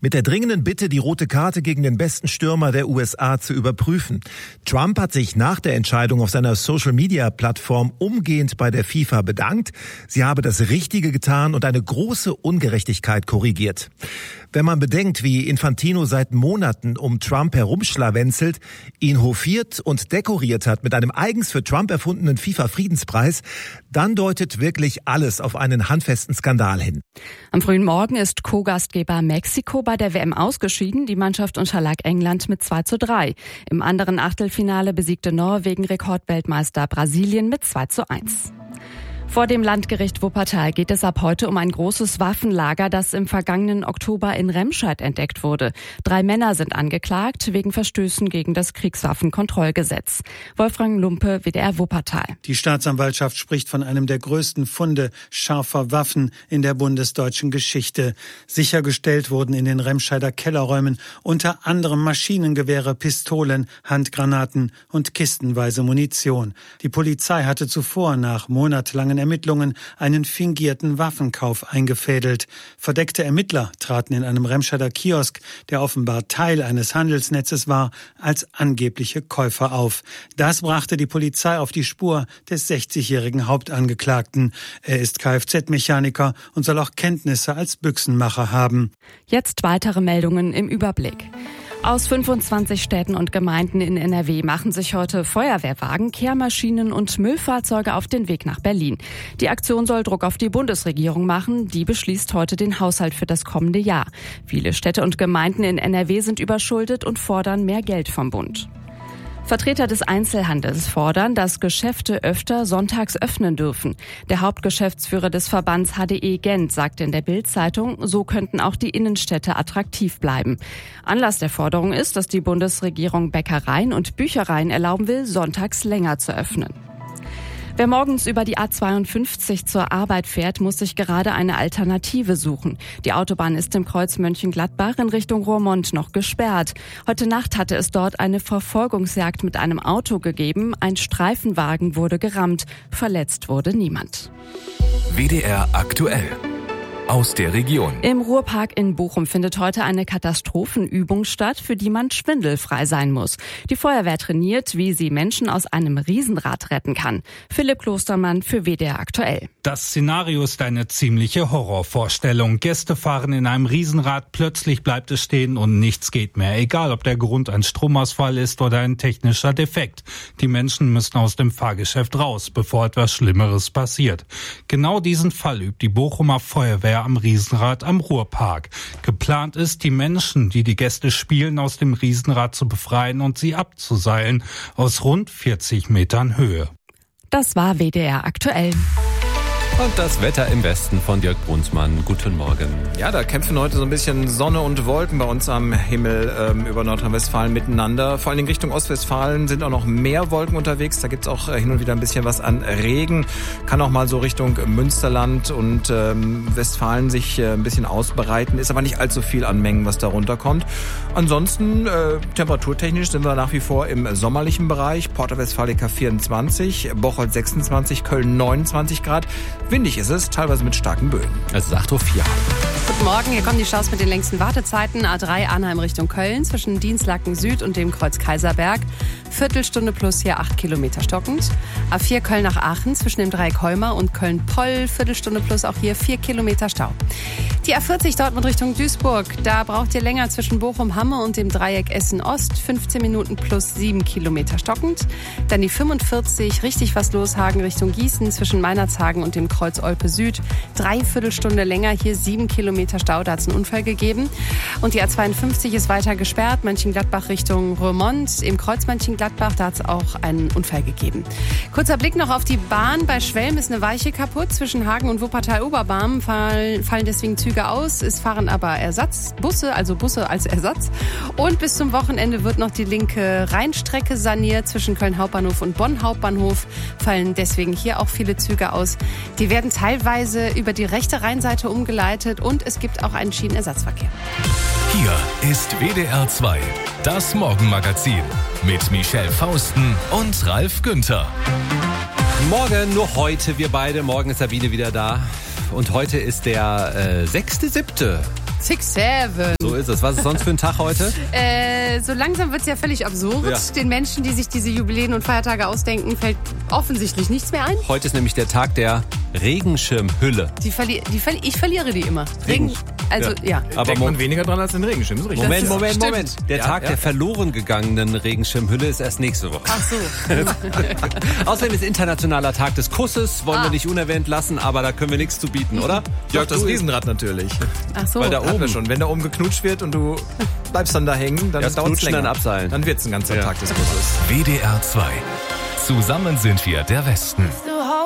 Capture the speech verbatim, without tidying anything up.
mit der dringenden Bitte, die rote Karte gegen den besten Stürmer der U S A zu überprüfen. Trump hat sich nach der Entscheidung auf seiner Social-Media-Plattform umgehend bei der FIFA bedankt. Sie habe das Richtige getan und eine große Ungerechtigkeit korrigiert. Wenn man bedenkt, wie Infantino seit Monaten um Trump herumschlawenzelt, ihn hofiert und dekoriert hat mit einem eigens für Trump erfundenen FIFA-Friedenspreis, dann deutet wirklich alles auf einen handfesten Skandal hin. Am frühen Morgen ist Co-Gastgeber Mexiko bei der W M ausgeschieden. Die Mannschaft unterlag England mit zwei zu drei. Im anderen Achtelfinale besiegte Norwegen Rekordweltmeister Brasilien mit zwei zu eins. Vor dem Landgericht Wuppertal geht es ab heute um ein großes Waffenlager, das im vergangenen Oktober in Remscheid entdeckt wurde. Drei Männer sind angeklagt wegen Verstößen gegen das Kriegswaffenkontrollgesetz. Wolfgang Lumpe, W D R Wuppertal. Die Staatsanwaltschaft spricht von einem der größten Funde scharfer Waffen in der bundesdeutschen Geschichte. Sichergestellt wurden in den Remscheider Kellerräumen unter anderem Maschinengewehre, Pistolen, Handgranaten und kistenweise Munition. Die Polizei hatte zuvor nach monatelangen Ermittlungen einen fingierten Waffenkauf eingefädelt. Verdeckte Ermittler traten in einem Remscheider Kiosk, der offenbar Teil eines Handelsnetzes war, als angebliche Käufer auf. Das brachte die Polizei auf die Spur des sechzigjährigen Hauptangeklagten. Er ist Kfz-Mechaniker und soll auch Kenntnisse als Büchsenmacher haben. Jetzt weitere Meldungen im Überblick. Aus fünfundzwanzig Städten und Gemeinden in N R W machen sich heute Feuerwehrwagen, Kehrmaschinen und Müllfahrzeuge auf den Weg nach Berlin. Die Aktion soll Druck auf die Bundesregierung machen. Die beschließt heute den Haushalt für das kommende Jahr. Viele Städte und Gemeinden in N R W sind überschuldet und fordern mehr Geld vom Bund. Vertreter des Einzelhandels fordern, dass Geschäfte öfter sonntags öffnen dürfen. Der Hauptgeschäftsführer des Verbands H D E Gent sagte in der Bild-Zeitung, so könnten auch die Innenstädte attraktiv bleiben. Anlass der Forderung ist, dass die Bundesregierung Bäckereien und Büchereien erlauben will, sonntags länger zu öffnen. Wer morgens über die A zweiundfünfzig zur Arbeit fährt, muss sich gerade eine Alternative suchen. Die Autobahn ist im Kreuz Mönchengladbach in Richtung Roermond noch gesperrt. Heute Nacht hatte es dort eine Verfolgungsjagd mit einem Auto gegeben. Ein Streifenwagen wurde gerammt. Verletzt wurde niemand. W D R aktuell. Aus der Region. Im Ruhrpark in Bochum findet heute eine Katastrophenübung statt, für die man schwindelfrei sein muss. Die Feuerwehr trainiert, wie sie Menschen aus einem Riesenrad retten kann. Philipp Klostermann für W D R aktuell. Das Szenario ist eine ziemliche Horrorvorstellung. Gäste fahren in einem Riesenrad, plötzlich bleibt es stehen und nichts geht mehr. Egal, ob der Grund ein Stromausfall ist oder ein technischer Defekt. Die Menschen müssen aus dem Fahrgeschäft raus, bevor etwas Schlimmeres passiert. Genau diesen Fall übt die Bochumer Feuerwehr am Riesenrad am Ruhrpark. Geplant ist, die Menschen, die die Gäste spielen, aus dem Riesenrad zu befreien und sie abzuseilen aus rund vierzig Metern Höhe. Das war W D R aktuell. Und das Wetter im Westen von Dirk Brunsmann. Guten Morgen. Ja, da kämpfen heute so ein bisschen Sonne und Wolken bei uns am Himmel ähm, über Nordrhein-Westfalen miteinander. Vor allen Dingen Richtung Ostwestfalen sind auch noch mehr Wolken unterwegs. Da gibt's auch äh, hin und wieder ein bisschen was an Regen. Kann auch mal so Richtung Münsterland und ähm, Westfalen sich äh, ein bisschen ausbreiten. Ist aber nicht allzu viel an Mengen, was da runterkommt. Ansonsten äh, temperaturtechnisch sind wir nach wie vor im sommerlichen Bereich. Porta Westfalica vierundzwanzig, Bocholt sechsundzwanzig, Köln neunundzwanzig Grad. Windig ist es, teilweise mit starken Böen. Es ist acht Uhr vier. Guten Morgen, hier kommen die Staus mit den längsten Wartezeiten. A drei Arnheim Richtung Köln zwischen Dienstlaken Süd und dem Kreuz Kaiserberg. Viertelstunde plus hier acht Kilometer stockend. A vier Köln nach Aachen zwischen dem Dreieck Holmer und Köln-Poll. Viertelstunde plus auch hier vier Kilometer Stau. Die A vierzig Dortmund Richtung Duisburg. Da braucht ihr länger zwischen Bochum-Hamme und dem Dreieck Essen-Ost. fünfzehn Minuten plus sieben Kilometer stockend. Dann die fünfundvierzig, richtig was los, Hagen Richtung Gießen zwischen Meinerzhagen und dem Kreuz Olpe Süd. Dreiviertelstunde länger, hier sieben Kilometer Stau, da hat es einen Unfall gegeben. Und die A zweiundfünfzig ist weiter gesperrt, Mönchengladbach Richtung Roermond. Im Kreuz Mönchengladbach, da hat es auch einen Unfall gegeben. Kurzer Blick noch auf die Bahn. Bei Schwelm ist eine Weiche kaputt. Zwischen Hagen und Wuppertal-Oberbarm fallen, fallen deswegen Züge aus. Es fahren aber Ersatzbusse, also Busse als Ersatz. Und bis zum Wochenende wird noch die linke Rheinstrecke saniert. Zwischen Köln Hauptbahnhof und Bonn Hauptbahnhof fallen deswegen hier auch viele Züge aus. Die werden teilweise über die rechte Rheinseite umgeleitet und es gibt auch einen Schienenersatzverkehr. Hier ist W D R zwei, das Morgenmagazin mit Michelle Fausten und Ralf Günther. Morgen, nur heute wir beide. Morgen ist Sabine wieder da. Und heute ist der äh, sechste siebte Six, seven. So ist es. Was ist sonst für ein Tag heute? Äh, so langsam wird es ja völlig absurd. Ja. Den Menschen, die sich diese Jubiläen und Feiertage ausdenken, fällt offensichtlich nichts mehr ein. Heute ist nämlich der Tag der Regenschirmhülle. Die verli die verli ich verliere die immer. Regen, also ja. ja. Aber denkt man weniger dran als den Regenschirm. So richtig. Moment, Moment, Stimmt. Moment. Der Ja, Tag ja. der verloren gegangenen Regenschirmhülle ist erst nächste Woche. Ach so. Außerdem ist Internationaler Tag des Kusses. Wollen Ah. wir nicht unerwähnt lassen, aber da können wir nichts zu bieten, oder? Jörg, das du- Riesenrad natürlich. Ach so. Weil da Hatten wir oben schon. Wenn da oben geknutscht wird und du bleibst dann da hängen, dann Erst dauert es knutschen, länger. dann abseilen. Dann wird es ein ganzer Ja. Tag des Kusses. W D R zwei. Zusammen sind wir der Westen. So